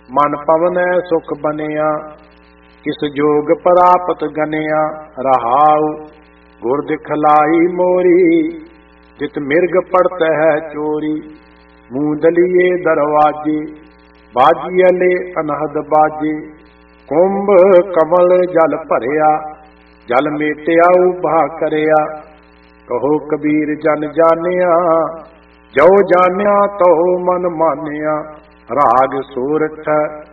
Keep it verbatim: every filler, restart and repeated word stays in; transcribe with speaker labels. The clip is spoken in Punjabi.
Speaker 1: ਮਨ ਪਵਨੈ ਸੁਖ ਬਨਿਆ। ਕਿਸ ਜੋਗ ਪ੍ਰਾਪਤ ਗਨਿਆ ਰਹਾਉ। ਗੁਰ ਦਿਖਲਾਈ ਮੋਰੀ ਜਿਤ ਮਿਰਗ ਪੜਤ ਹੈ ਚੋਰੀ। ਮੂੰਦਲੀਏ ਦਰਵਾਜੇ ਬਾਜੀਅਲੇ ਅਨਹਦ ਬਾਜੇ। ਕੁੰਭ ਕਮਲ ਜਲ ਭਰਿਆ ਜਲ ਮੇਟਿਆ ਉਭਾ ਕਰਿਆ। ਕਹੋ ਕਬੀਰ ਜਨ ਜਾਣਿਆ ਜੋ ਜਾਣਿਆ ਤੋ ਮਨ ਮਾਨਿਆ। ਰਾਗ ਸੂਰਠ